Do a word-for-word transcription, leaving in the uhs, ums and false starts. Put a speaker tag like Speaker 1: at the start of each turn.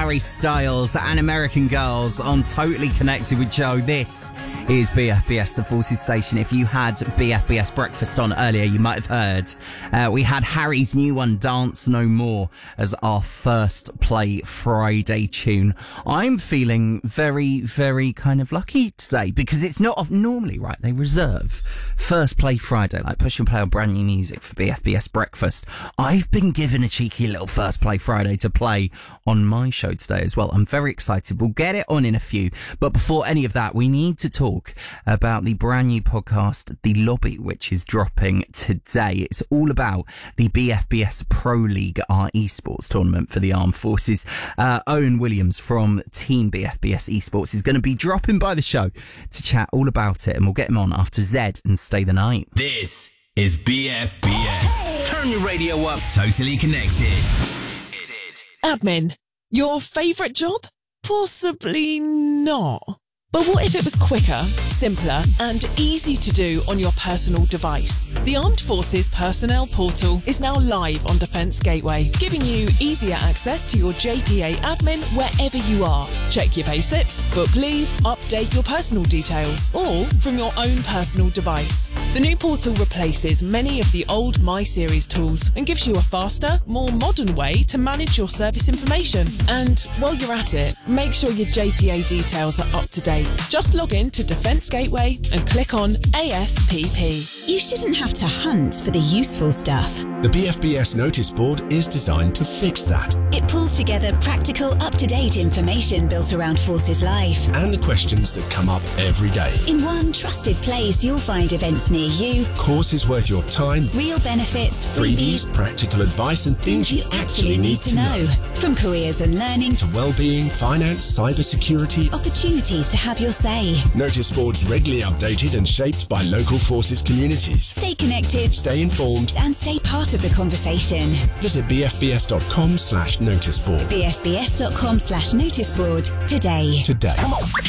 Speaker 1: Harry Styles and American Girls on Totally Connected with Joe. This is B F B S, the Forces station. If you had B F B S breakfast on earlier, you might have heard uh, we had Harry's new one, Dance No More, as our first Play Friday tune. I'm feeling very, very kind of lucky today because it's not normally, right, they reserve first Play Friday, like push and play on brand new music for B F B S breakfast. I've been given a cheeky little first Play Friday to play on my show today as well. I'm very excited. We'll get it on in a few, but before any of that, we need to talk about the brand new podcast, The Lobby, which is dropping today. It's all about the B F B S Pro League, our esports tournament for the armed forces. Uh, Owen Williams from Team B F B S Esports is going to be dropping by the show to chat all about it, and we'll get him on after Zed and Stay the Night.
Speaker 2: This is B F B S. Turn your radio up. Totally Connected.
Speaker 3: Admin, your favourite job? Possibly not. But what if it was quicker, simpler, and easy to do on your personal device? The Armed Forces Personnel Portal is now live on Defence Gateway, giving you easier access to your J P A admin wherever you are. Check your payslips, book leave, update your personal details, all from your own personal device. The new portal replaces many of the old My Series tools and gives you a faster, more modern way to manage your service information. And while you're at it, make sure your J P A details are up to date. Just log in to Defence Gateway and click on A F P P.
Speaker 4: You shouldn't have to hunt for the useful stuff.
Speaker 5: The B F B S notice board is designed to fix that.
Speaker 4: It pulls together practical, up-to-date information built around Forces life.
Speaker 5: And the questions that come up every day.
Speaker 4: In one trusted place, you'll find events near you,
Speaker 5: Courses worth your time,
Speaker 4: real benefits,
Speaker 5: freebies,
Speaker 4: freebies,
Speaker 5: practical advice and things you actually need to know.
Speaker 4: From careers and learning
Speaker 5: To well-being, finance, cybersecurity.
Speaker 4: opportunities to have your say.
Speaker 5: Notice boards regularly updated and shaped by local forces communities.
Speaker 4: Stay connected
Speaker 5: Stay informed.
Speaker 4: and stay part of the conversation.
Speaker 5: Visit bfbs.com slash noticeboard
Speaker 4: b f b s dot com slash noticeboard today.
Speaker 5: today.